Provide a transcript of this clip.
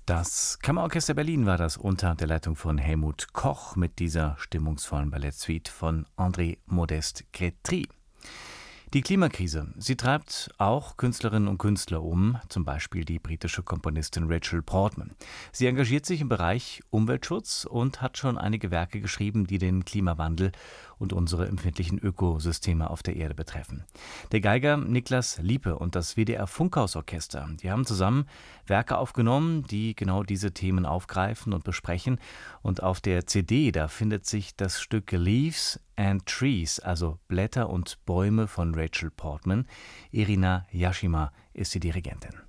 Das Kammerorchester Berlin war das unter der Leitung von Helmut Koch mit dieser stimmungsvollen Ballettsuite von André Modeste Grétry. Die Klimakrise, sie treibt auch Künstlerinnen und Künstler um, zum Beispiel die britische Komponistin Rachel Portman. Sie engagiert sich im Bereich Umweltschutz und hat schon einige Werke geschrieben, die den Klimawandel und unsere empfindlichen Ökosysteme auf der Erde betreffen. Der Geiger Niklas Liepe und das WDR Funkhausorchester, die haben zusammen Werke aufgenommen, die genau diese Themen aufgreifen und besprechen. Und auf der CD, da findet sich das Stück Leaves and Trees, also Blätter und Bäume von Rachel Portman. Irina Yashima ist die Dirigentin.